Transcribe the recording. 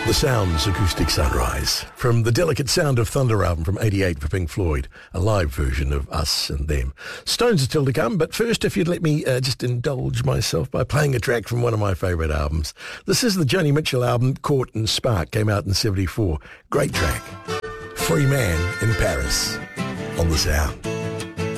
The Sounds Acoustic Sunrise from the Delicate Sound of Thunder album from 88 for Pink Floyd, a live version of Us and Them. Stones are still to come, but first if you'd let me just indulge myself by playing a track from one of my favourite albums. This is the Joni Mitchell album, Court and Spark, came out in 74. Great track. Free Man in Paris on The Sound.